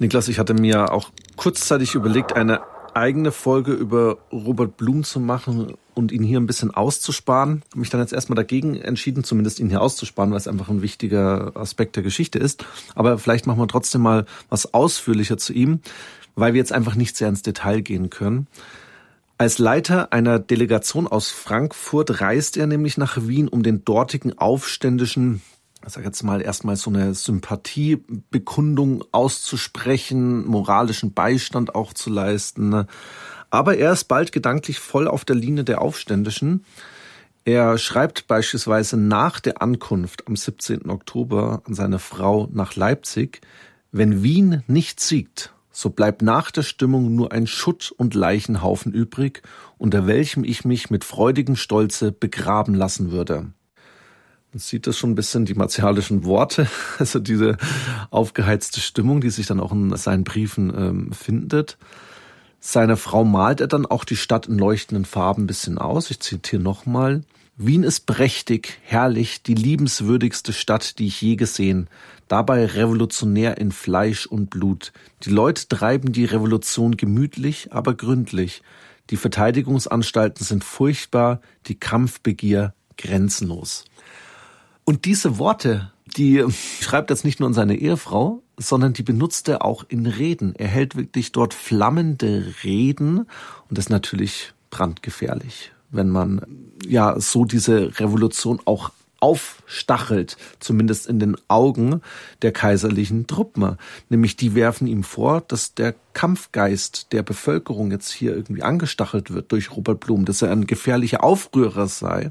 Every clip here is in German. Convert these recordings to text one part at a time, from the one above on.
Niklas, ich hatte mir auch kurzzeitig überlegt, eine eigene Folge über Robert Blum zu machen und ihn hier ein bisschen auszusparen. Habe mich dann jetzt erstmal dagegen entschieden, zumindest ihn hier auszusparen, weil es einfach ein wichtiger Aspekt der Geschichte ist. Aber vielleicht machen wir trotzdem mal was ausführlicher zu ihm, weil wir jetzt einfach nicht sehr ins Detail gehen können. Als Leiter einer Delegation aus Frankfurt reist er nämlich nach Wien, um den dortigen Aufständischen, ich sage jetzt mal, erstmal so eine Sympathiebekundung auszusprechen, moralischen Beistand auch zu leisten. Aber er ist bald gedanklich voll auf der Linie der Aufständischen. Er schreibt beispielsweise nach der Ankunft am 17. Oktober an seine Frau nach Leipzig: Wenn Wien nicht siegt, so bleibt nach der Stimmung nur ein Schutt- und Leichenhaufen übrig, unter welchem ich mich mit freudigem Stolze begraben lassen würde. Man sieht das schon ein bisschen, die martialischen Worte, also diese aufgeheizte Stimmung, die sich dann auch in seinen Briefen findet. Seiner Frau malt er dann auch die Stadt in leuchtenden Farben ein bisschen aus. Ich zitiere nochmal: Wien ist prächtig, herrlich, die liebenswürdigste Stadt, die ich je gesehen. Dabei revolutionär in Fleisch und Blut. Die Leute treiben die Revolution gemütlich, aber gründlich. Die Verteidigungsanstalten sind furchtbar, die Kampfbegier grenzenlos. Und diese Worte, die schreibt jetzt nicht nur an seine Ehefrau, sondern die benutzt er auch in Reden. Er hält wirklich dort flammende Reden und das ist natürlich brandgefährlich, wenn man ja so diese Revolution auch aufstachelt, zumindest in den Augen der kaiserlichen Truppen. Nämlich die werfen ihm vor, dass der Kampfgeist der Bevölkerung jetzt hier irgendwie angestachelt wird durch Robert Blum, dass er ein gefährlicher Aufrührer sei.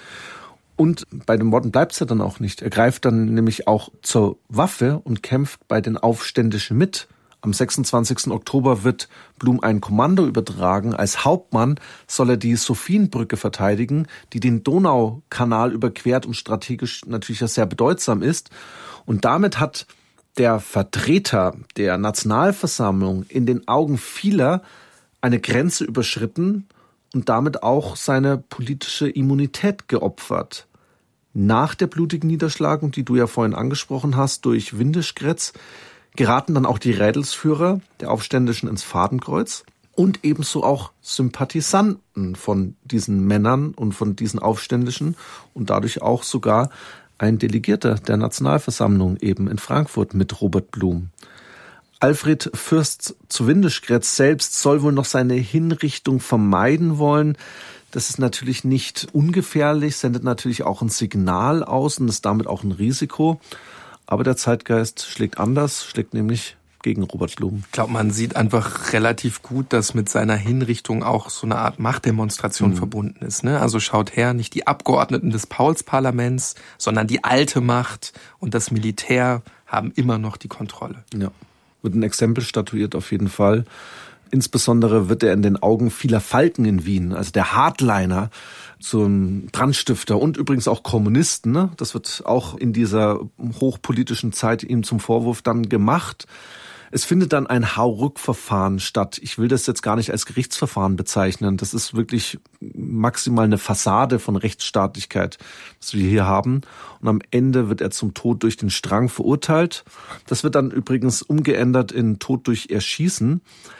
Und bei den Worten bleibt es ja dann auch nicht. Er greift dann nämlich auch zur Waffe und kämpft bei den Aufständischen mit. Am 26. Oktober wird Blum ein Kommando übertragen. Als Hauptmann soll er die Sophienbrücke verteidigen, die den Donaukanal überquert und strategisch natürlich sehr bedeutsam ist. Und damit hat der Vertreter der Nationalversammlung in den Augen vieler eine Grenze überschritten und damit auch seine politische Immunität geopfert. Nach der blutigen Niederschlagung, die du ja vorhin angesprochen hast, durch Windischgrätz, geraten dann auch die Rädelsführer der Aufständischen ins Fadenkreuz und ebenso auch Sympathisanten von diesen Männern und von diesen Aufständischen und dadurch auch sogar ein Delegierter der Nationalversammlung eben in Frankfurt mit Robert Blum. Alfred Fürst zu Windischgrätz selbst soll wohl noch seine Hinrichtung vermeiden wollen. Das ist natürlich nicht ungefährlich, sendet natürlich auch ein Signal aus und ist damit auch ein Risiko. Aber der Zeitgeist schlägt anders, schlägt nämlich gegen Robert Blum. Ich glaube, man sieht einfach relativ gut, dass mit seiner Hinrichtung auch so eine Art Machtdemonstration verbunden ist. Ne? Also schaut her, nicht die Abgeordneten des Paulsparlaments, sondern die alte Macht und das Militär haben immer noch die Kontrolle. Ja. Wird ein Exempel statuiert auf jeden Fall. Insbesondere wird er in den Augen vieler Falken in Wien, also der Hardliner, zum Brandstifter und übrigens auch Kommunisten. Ne? Das wird auch in dieser hochpolitischen Zeit ihm zum Vorwurf dann gemacht. Es findet dann ein Hauruck-Verfahren statt. Ich will das jetzt gar nicht als Gerichtsverfahren bezeichnen. Das ist wirklich maximal eine Fassade von Rechtsstaatlichkeit, was wir hier haben. Und am Ende wird er zum Tod durch den Strang verurteilt. Das wird dann übrigens umgeändert in Tod durch Erschießen.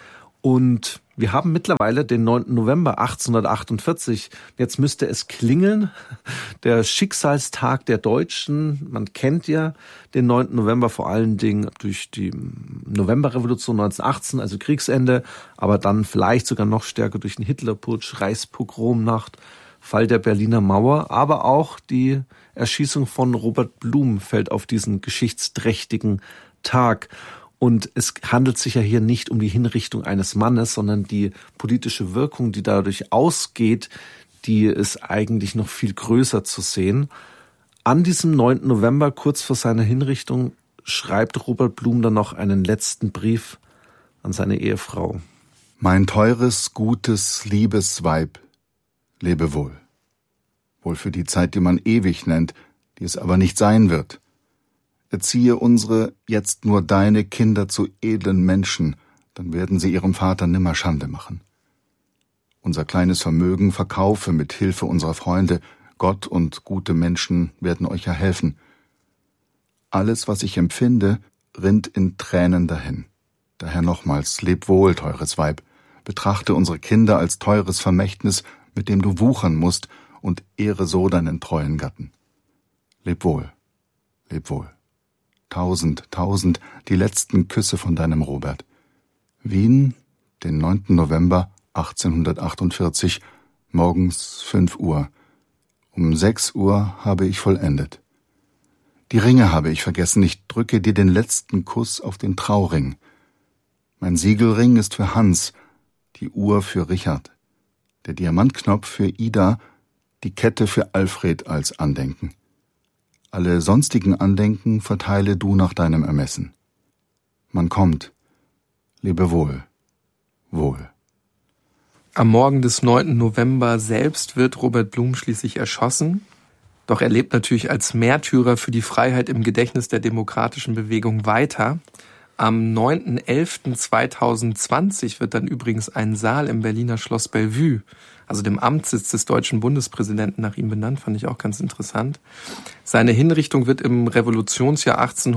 Und wir haben mittlerweile den 9. November 1848. Jetzt müsste es klingeln. Der Schicksalstag der Deutschen. Man kennt ja den 9. November vor allen Dingen durch die Novemberrevolution 1918, also Kriegsende, aber dann vielleicht sogar noch stärker durch den Hitlerputsch, Reichspogromnacht, Fall der Berliner Mauer, aber auch die Erschießung von Robert Blum fällt auf diesen geschichtsträchtigen Tag. Und es handelt sich ja hier nicht um die Hinrichtung eines Mannes, sondern die politische Wirkung, die dadurch ausgeht, die ist eigentlich noch viel größer zu sehen. An diesem 9. November, kurz vor seiner Hinrichtung, schreibt Robert Blum dann noch einen letzten Brief an seine Ehefrau. Mein teures, gutes, liebes Weib, lebe wohl. Wohl für die Zeit, die man ewig nennt, die es aber nicht sein wird. Erziehe unsere, jetzt nur deine Kinder zu edlen Menschen, dann werden sie ihrem Vater nimmer Schande machen. Unser kleines Vermögen verkaufe mit Hilfe unserer Freunde, Gott und gute Menschen werden euch ja helfen. Alles, was ich empfinde, rinnt in Tränen dahin. Daher nochmals, leb wohl, teures Weib. Betrachte unsere Kinder als teures Vermächtnis, mit dem du wuchern musst, und ehre so deinen treuen Gatten. Leb wohl, leb wohl. 1000, die letzten Küsse von deinem Robert. Wien, den 9. November 1848, morgens 5 Uhr. Um 6 Uhr habe ich vollendet. Die Ringe habe ich vergessen, ich drücke dir den letzten Kuss auf den Trauring. Mein Siegelring ist für Hans, die Uhr für Richard, der Diamantknopf für Ida, die Kette für Alfred als Andenken. Alle sonstigen Andenken verteile du nach deinem Ermessen. Man kommt. Lebe wohl. Wohl. Am Morgen des 9. November selbst wird Robert Blum schließlich erschossen. Doch er lebt natürlich als Märtyrer für die Freiheit im Gedächtnis der demokratischen Bewegung weiter. Am 9.11.2020 wird dann übrigens ein Saal im Berliner Schloss Bellevue, also dem Amtssitz des deutschen Bundespräsidenten, nach ihm benannt, fand ich auch ganz interessant. Seine Hinrichtung wird im Revolutionsjahr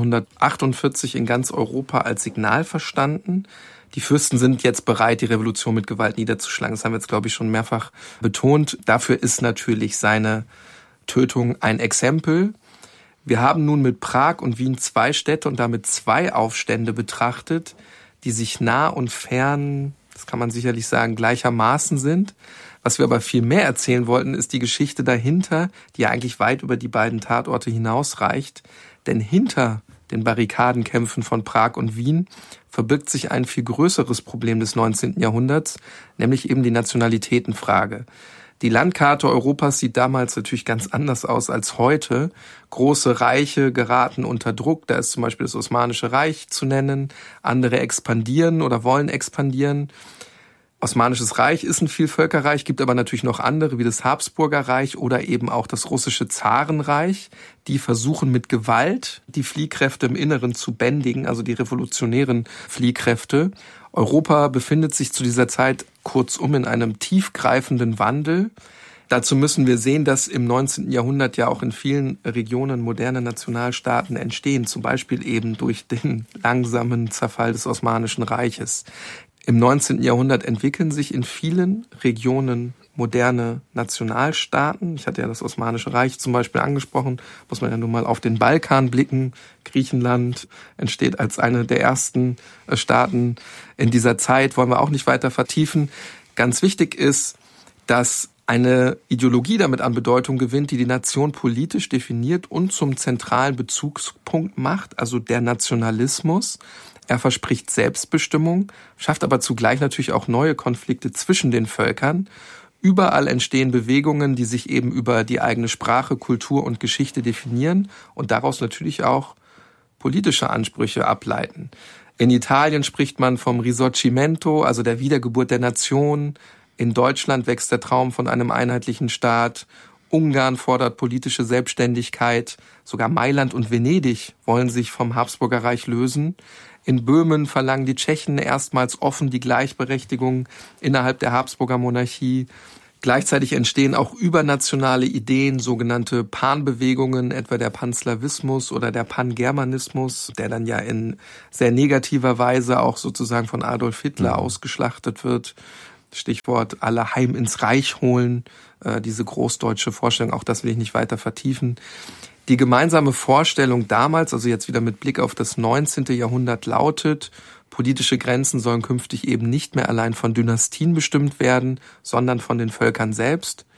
1848 in ganz Europa als Signal verstanden. Die Fürsten sind jetzt bereit, die Revolution mit Gewalt niederzuschlagen. Das haben wir jetzt, glaube ich, schon mehrfach betont. Dafür ist natürlich seine Tötung ein Exempel. Wir haben nun mit Prag und Wien 2 Städte und damit 2 Aufstände betrachtet, die sich nah und fern, das kann man sicherlich sagen, gleichermaßen sind. Was wir aber viel mehr erzählen wollten, ist die Geschichte dahinter, die ja eigentlich weit über die beiden Tatorte hinausreicht. Denn hinter den Barrikadenkämpfen von Prag und Wien verbirgt sich ein viel größeres Problem des 19. Jahrhunderts, nämlich eben die Nationalitätenfrage. Die Landkarte Europas sieht damals natürlich ganz anders aus als heute. Große Reiche geraten unter Druck, da ist zum Beispiel das Osmanische Reich zu nennen. Andere expandieren oder wollen expandieren. Osmanisches Reich ist ein Vielvölkerreich, gibt aber natürlich noch andere, wie das Habsburger Reich oder eben auch das russische Zarenreich. Die versuchen mit Gewalt die Fliehkräfte im Inneren zu bändigen, also die revolutionären Fliehkräfte. Europa befindet sich zu dieser Zeit kurzum in einem tiefgreifenden Wandel. Dazu müssen wir sehen, dass im 19. Jahrhundert ja auch in vielen Regionen moderne Nationalstaaten entstehen, zum Beispiel eben durch den langsamen Zerfall des Osmanischen Reiches. Im 19. Jahrhundert entwickeln sich in vielen Regionen moderne Nationalstaaten. Ich hatte ja das Osmanische Reich zum Beispiel angesprochen, muss man ja nun mal auf den Balkan blicken. Griechenland entsteht als eine der ersten Staaten in dieser Zeit, wollen wir auch nicht weiter vertiefen. Ganz wichtig ist, dass eine Ideologie damit an Bedeutung gewinnt, die die Nation politisch definiert und zum zentralen Bezugspunkt macht, also der Nationalismus. Er verspricht Selbstbestimmung, schafft aber zugleich natürlich auch neue Konflikte zwischen den Völkern. Überall entstehen Bewegungen, die sich eben über die eigene Sprache, Kultur und Geschichte definieren und daraus natürlich auch politische Ansprüche ableiten. In Italien spricht man vom Risorgimento, also der Wiedergeburt der Nation. In Deutschland wächst der Traum von einem einheitlichen Staat. Ungarn fordert politische Selbstständigkeit. Sogar Mailand und Venedig wollen sich vom Habsburger Reich lösen. In Böhmen verlangen die Tschechen erstmals offen die Gleichberechtigung innerhalb der Habsburger Monarchie. Gleichzeitig entstehen auch übernationale Ideen, sogenannte Panbewegungen, etwa der Panslawismus oder der Pangermanismus, der dann ja in sehr negativer Weise auch sozusagen von Adolf Hitler ausgeschlachtet wird. Stichwort alle heim ins Reich holen, diese großdeutsche Vorstellung, auch das will ich nicht weiter vertiefen. Die gemeinsame Vorstellung damals, also jetzt wieder mit Blick auf das 19. Jahrhundert, lautet, politische Grenzen sollen künftig eben nicht mehr allein von Dynastien bestimmt werden, sondern von den Völkern selbst.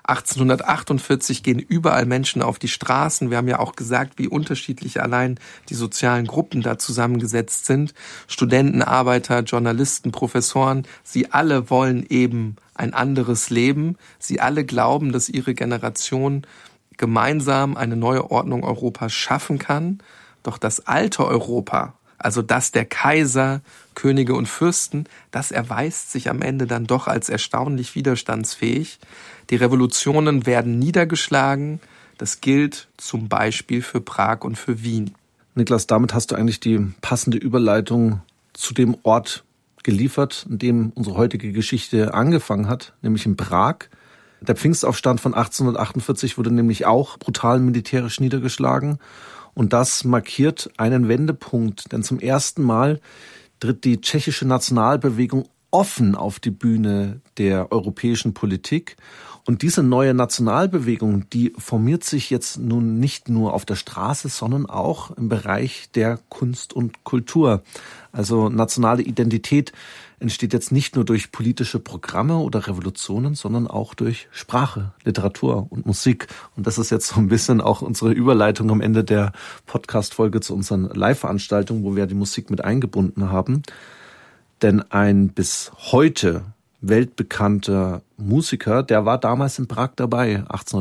1848 gehen überall Menschen auf die Straßen. Wir haben ja auch gesagt, wie unterschiedlich allein die sozialen Gruppen da zusammengesetzt sind. Studenten, Arbeiter, Journalisten, Professoren, sie alle wollen eben ein anderes Leben. Sie alle glauben, dass ihre Generation gemeinsam eine neue Ordnung Europas schaffen kann. Doch das alte Europa, also das der Kaiser, Könige und Fürsten, das erweist sich am Ende dann doch als erstaunlich widerstandsfähig. Die Revolutionen werden niedergeschlagen. Das gilt zum Beispiel für Prag und für Wien. Niklas, damit hast du eigentlich die passende Überleitung zu dem Ort geliefert, in dem unsere heutige Geschichte angefangen hat, nämlich in Prag. Der Pfingstaufstand von 1848 wurde nämlich auch brutal militärisch niedergeschlagen. Und das markiert einen Wendepunkt, denn zum ersten Mal tritt die tschechische Nationalbewegung offen auf die Bühne der europäischen Politik. Und diese neue Nationalbewegung, die formiert sich jetzt nun nicht nur auf der Straße, sondern auch im Bereich der Kunst und Kultur. Also nationale Identität entsteht jetzt nicht nur durch politische Programme oder Revolutionen, sondern auch durch Sprache, Literatur und Musik. Und das ist jetzt so ein bisschen auch unsere Überleitung am Ende der Podcast-Folge zu unseren Live-Veranstaltungen, wo wir die Musik mit eingebunden haben. Denn ein bis heute weltbekannter Musiker, der war damals in Prag dabei,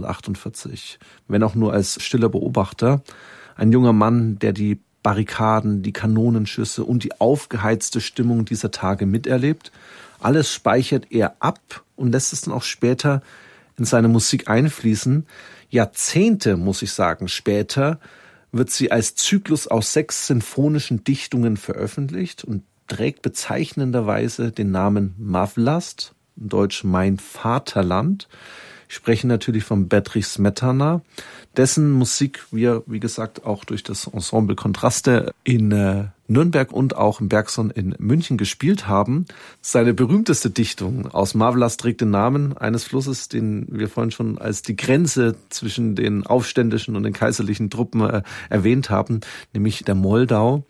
1848, wenn auch nur als stiller Beobachter. Ein junger Mann, der die Barrikaden, die Kanonenschüsse und die aufgeheizte Stimmung dieser Tage miterlebt. Alles speichert er ab und lässt es dann auch später in seine Musik einfließen. Jahrzehnte, muss ich sagen, später wird sie als Zyklus aus 6 sinfonischen Dichtungen veröffentlicht und trägt bezeichnenderweise den Namen Mavlast, in Deutsch Mein Vaterland. Ich spreche natürlich von Bedřich Smetana, dessen Musik wir, wie gesagt, auch durch das Ensemble Kontraste in Nürnberg und auch im Bergson in München gespielt haben. Seine berühmteste Dichtung aus Mavlast trägt den Namen eines Flusses, den wir vorhin schon als die Grenze zwischen den aufständischen und den kaiserlichen Truppen erwähnt haben, nämlich der Moldau.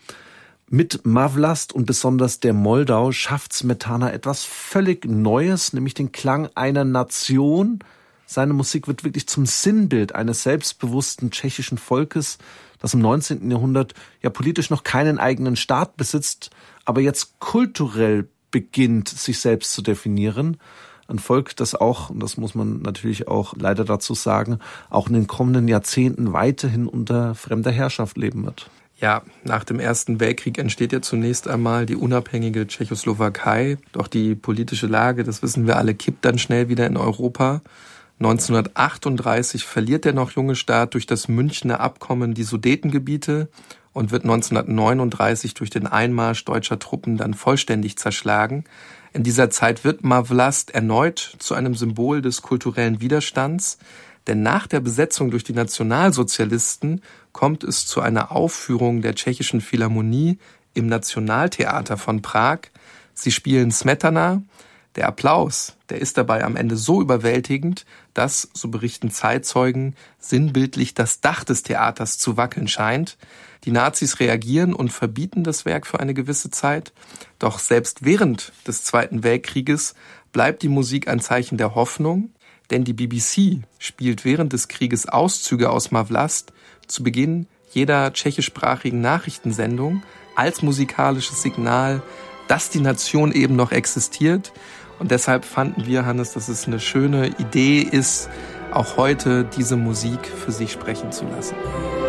Mit Mavlast und besonders der Moldau schafft Smetana etwas völlig Neues, nämlich den Klang einer Nation. Seine Musik wird wirklich zum Sinnbild eines selbstbewussten tschechischen Volkes, das im 19. Jahrhundert ja politisch noch keinen eigenen Staat besitzt, aber jetzt kulturell beginnt, sich selbst zu definieren. Ein Volk, das auch, und das muss man natürlich auch leider dazu sagen, auch in den kommenden Jahrzehnten weiterhin unter fremder Herrschaft leben wird. Ja, nach dem Ersten Weltkrieg entsteht ja zunächst einmal die unabhängige Tschechoslowakei. Doch die politische Lage, das wissen wir alle, kippt dann schnell wieder in Europa. 1938 verliert der noch junge Staat durch das Münchner Abkommen die Sudetengebiete und wird 1939 durch den Einmarsch deutscher Truppen dann vollständig zerschlagen. In dieser Zeit wird Mavlast erneut zu einem Symbol des kulturellen Widerstands. Denn nach der Besetzung durch die Nationalsozialisten kommt es zu einer Aufführung der tschechischen Philharmonie im Nationaltheater von Prag. Sie spielen Smetana. Der Applaus, der ist dabei am Ende so überwältigend, dass, so berichten Zeitzeugen, sinnbildlich das Dach des Theaters zu wackeln scheint. Die Nazis reagieren und verbieten das Werk für eine gewisse Zeit. Doch selbst während des Zweiten Weltkrieges bleibt die Musik ein Zeichen der Hoffnung. Denn die BBC spielt während des Krieges Auszüge aus Mavlast zu Beginn jeder tschechischsprachigen Nachrichtensendung als musikalisches Signal, dass die Nation eben noch existiert. Und deshalb fanden wir, Hannes, dass es eine schöne Idee ist, auch heute diese Musik für sich sprechen zu lassen.